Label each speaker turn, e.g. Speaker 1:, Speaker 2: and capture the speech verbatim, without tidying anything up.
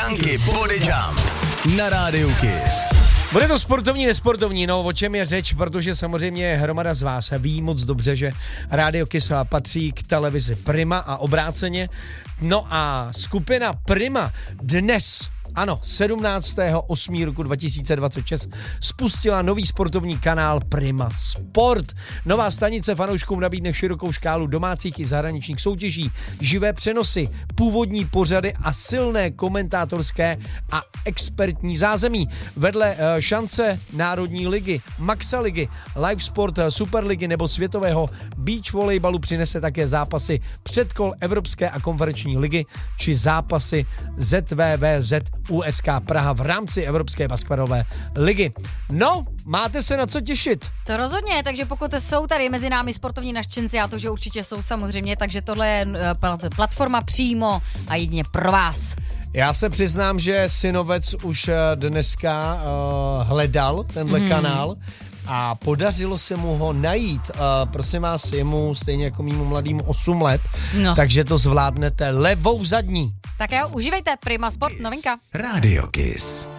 Speaker 1: Chunky Body Jump na rádiu Kiss.
Speaker 2: Bude to sportovní, nesportovní, no o čem je řeč, protože samozřejmě hromada z vás ví moc dobře, že Rádio Kiss patří k televizi Prima a obráceně. No a skupina Prima dnes, ano, sedmnáctého osmého roku dva tisíce dvacet šest spustila nový sportovní kanál Prima Sport. Nová stanice fanouškům nabídne širokou škálu domácích i zahraničních soutěží, živé přenosy, původní pořady a silné komentátorské a expertní zázemí. Vedle uh, šance Národní ligy, Maxa ligy, Live Sport Superligy nebo světového beach volejbalu přinese také zápasy předkol Evropské a konferenční ligy či zápasy Z V V Z U S K Praha v rámci Evropské basketbalové ligy. No, máte se na co těšit.
Speaker 3: To rozhodně, takže pokud jsou tady mezi námi sportovní nadšenci, a to, že určitě jsou samozřejmě, takže tohle je platforma přímo a jedině pro vás.
Speaker 2: Já se přiznám, že synovec už dneska uh, hledal tenhle mm. kanál a podařilo se mu ho najít. Uh, prosím vás, je mu stejně jako mýmu mladýmu osm let, no. Takže to zvládnete levou zadní.
Speaker 3: Tak jo, užívejte Prima Sport, novinka.
Speaker 1: Rádio Kiss.